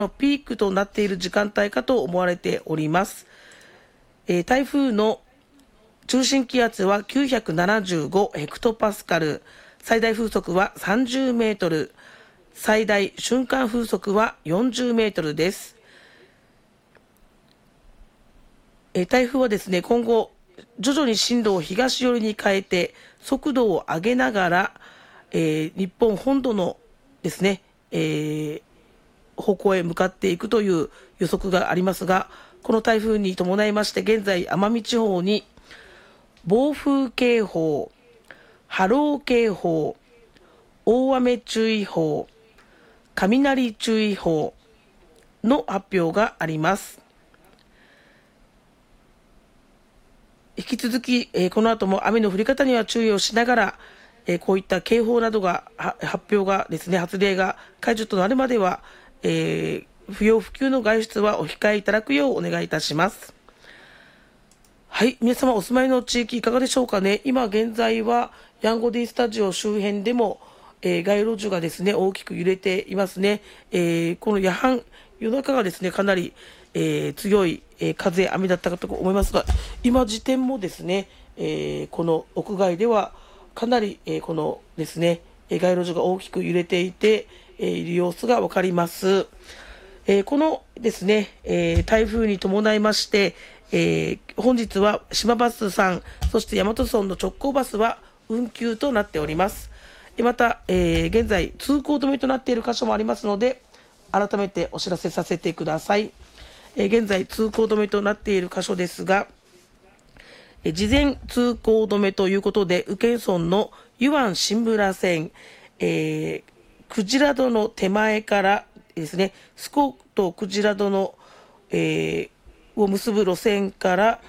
のピークとなっている時間帯かと思われております。台風の中心気圧は975ヘクトパスカル、最大風速は30メートル、最大瞬間風速は40メートルです。台風はですね、今後徐々に進路を東寄りに変えて速度を上げながら、日本本土のですね、方向へ向かっていくという予測がありますが、この台風に伴いまして現在奄美地方に暴風警報、波浪警報、大雨注意報、雷注意報の発表があります。引き続き、この後も雨の降り方には注意をしながら、こういった警報などが発表がですね、発令が解除となるまでは、不要不急の外出はお控えいただくようお願いいたします。はい、皆様お住まいの地域いかがでしょうかね。今現在はヤンゴディスタジオ周辺でも、街路樹がですね大きく揺れていますね。この夜中がですねかなり、強い、風雨だったかと思いますが、今時点もですね、この屋外ではかなり、このですね街路樹が大きく揺れていて、いる様子がわかります。このですね、台風に伴いまして、本日は島バスさん、そして大和村の直行バスは運休となっております。また、現在通行止めとなっている箇所もありますので、改めてお知らせさせてください。現在通行止めとなっている箇所ですが、事前通行止めということで、宇検村の湯湾新村線、クジラ戸の手前からですね、スコとクジラ戸の、を結ぶ路線から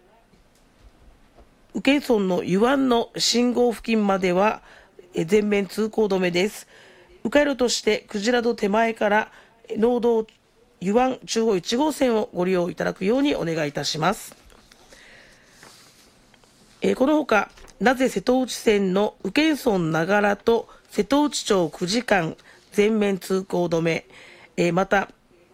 宇検村の湯湾の信号付近までは全面通行止めです。迂回路としてクジラ戸手前から農道湯湾中央1号線をご利用いただくようにお願いいたします。このほかなぜ瀬戸内線の宇検村ながらと瀬戸内町9時間全面通行止め、また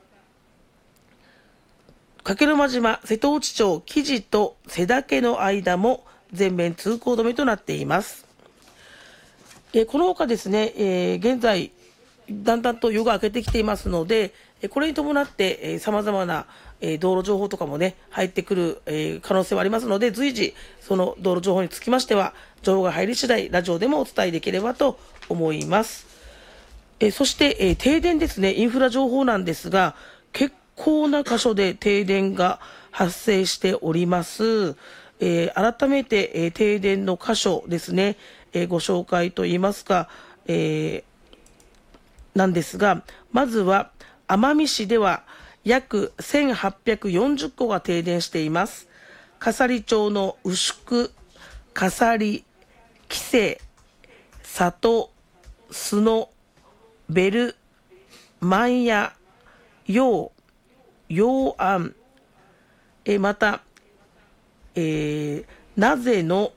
加呂間島瀬戸内町木地と瀬岳の間も全面通行止めとなっています。このほかですね、現在だんだんと夜が明けてきていますので、これに伴ってさまざまな道路情報とかもね入ってくる可能性はありますので、随時その道路情報につきましては情報が入り次第ラジオでもお伝えできればと思います。そして停電ですね、インフラ情報なんですが、結構な箇所で停電が発生しております。改めて停電の箇所ですね、ご紹介といいますか、なんですが、まずは奄美市では約1840戸が停電しています。笠利町の牛久、笠利、木瀬、里、須野、ベル、万屋、陽、陽安、また、なぜの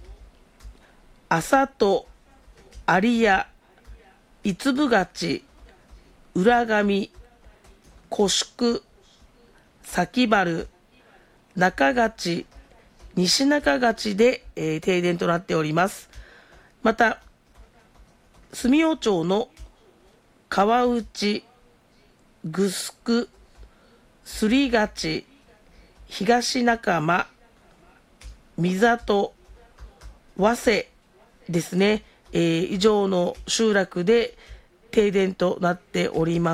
朝と有谷、五分勝、浦上、古宿、崎原、中勝、西中勝で、停電となっております。また住用町の川内、城宿、すりがち、東中間、三里、早瀬ですね、以上の集落で停電となっております。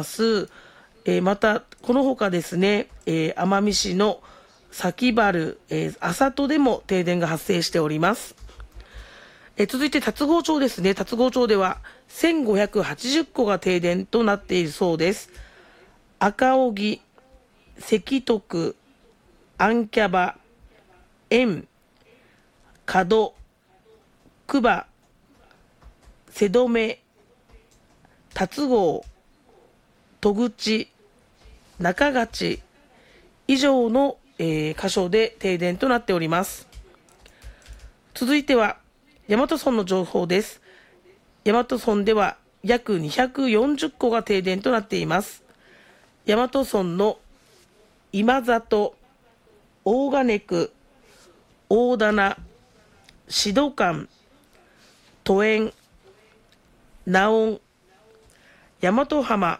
またこのほかですね、奄美市の崎原、朝戸でも停電が発生しております。続いて龍郷町ですね。龍郷町では1580戸が停電となっているそうです。赤荻、関徳、アンキャバ、円、門、久保、瀬留、龍郷、戸口、中勝以上の、箇所で停電となっております。続いては大和村の情報です。大和村では約240戸が停電となっています。 大和村の今里、大金区、大棚、指導館、都園、名音、大和浜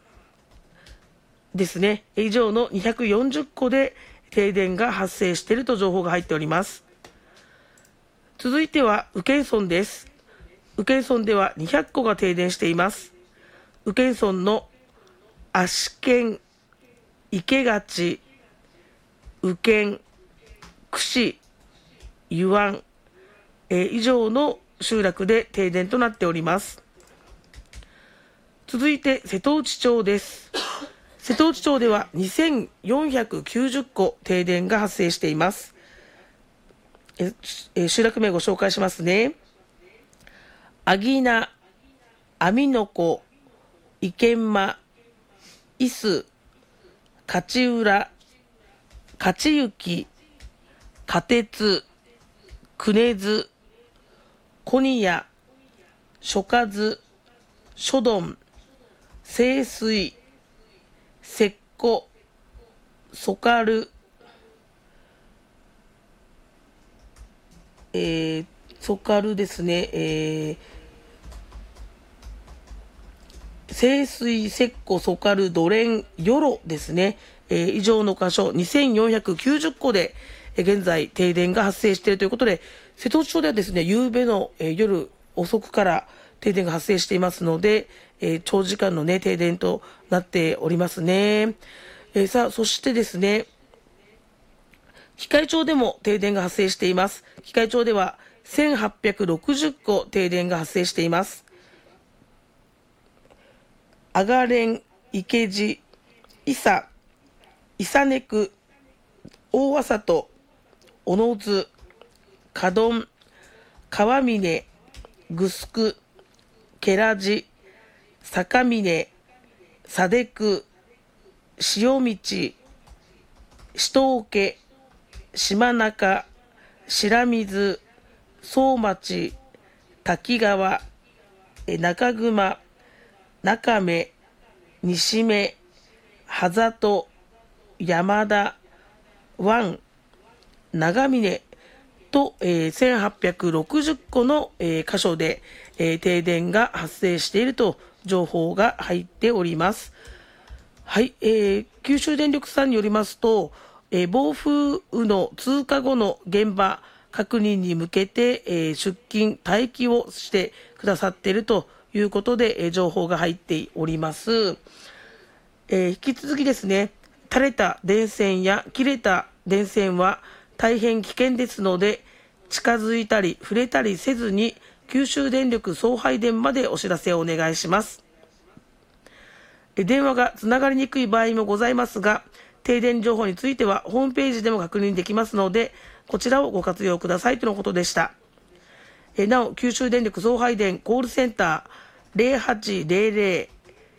ですね、以上の240戸で停電が発生していると情報が入っております。続いては宇検村です。宇検村では200戸が停電しています。宇検村の足検、池勝、宇検、串、湯湾、以上の集落で停電となっております。続いて瀬戸内町です。瀬戸内町では2490戸停電が発生しています。集落名ご紹介しますね。あぎな、あみのこ、いけんま、いす、かちうら、かちゆき、かてつ、くねず、こにや、しょかず、しょどん、せいすい、せっこ、そかる、そかるですね、清水石湖そかるどれんよろですね、以上の箇所2490戸で、現在停電が発生しているということで、瀬戸内町ではですね、夕べの、夜遅くから停電が発生していますので、長時間の、ね、停電となっておりますね。さあ、そしてですね、喜界町でも停電が発生しています。喜界町では1860戸停電が発生しています。あがれん、池地、伊佐、伊佐根区、大麻里、小野津、加頓、川峰、ぐすく、けらじ、坂峰、さでく、塩道、しとうけ、島中、白水、総町、滝川、中熊、中目、西目、葉里、山田、湾、長峰と、1860戸の、箇所で、停電が発生していると情報が入っております。はい、九州電力さんによりますと、暴風雨の通過後の現場確認に向けて、出勤待機をしてくださっているということで、情報が入っております。引き続きですね、垂れた電線や切れた電線は大変危険ですので、近づいたり触れたりせずに九州電力送配電までお知らせをお願いします。電話がつながりにくい場合もございますが、停電情報についてはホームページでも確認できますので、こちらをご活用くださいとのことでした。なお、九州電力送配電コールセンター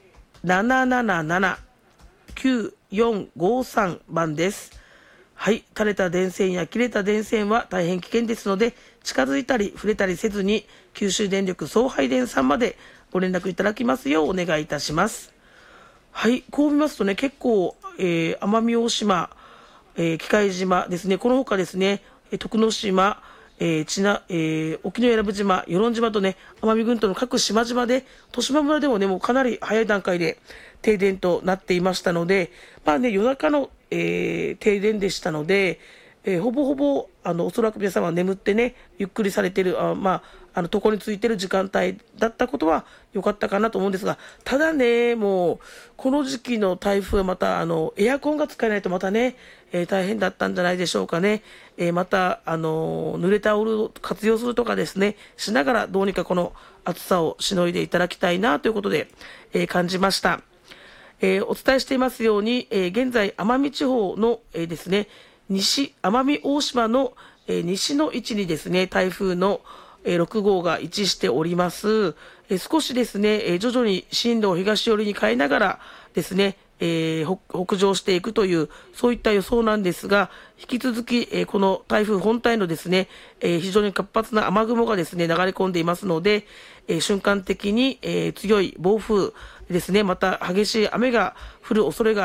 0800-777-9453 番です。はい、垂れた電線や切れた電線は大変危険ですので、近づいたり触れたりせずに九州電力送配電さんまでご連絡いただきますようお願いいたします。はい、こう見ますとね、結構、奄美大島、喜界島ですね、この他ですね、徳之島、沖永良部島、与論島とね、奄美群島の各島々で、十島村でもね、もうかなり早い段階で停電となっていましたので、まあね、夜中の、停電でしたので、ほぼほぼおそらく皆様は眠ってね、ゆっくりされている、床についている時間帯だったことは良かったかなと思うんですが、ただね、もうこの時期の台風はまたエアコンが使えないとまたね、大変だったんじゃないでしょうかね。また濡れタオルを活用するとかですねしながら、どうにかこの暑さをしのいでいただきたいなということで、感じました。お伝えしていますように、現在奄美地方の、ですね、奄美大島の、西の位置にですね、台風の、6号が位置しております。少しですね、徐々に進路を東寄りに変えながらですね、北上していくというそういった予想なんですが、引き続き、この台風本体のですね、非常に活発な雨雲がですね流れ込んでいますので、瞬間的に、強い暴風ですね、また激しい雨が降る恐れが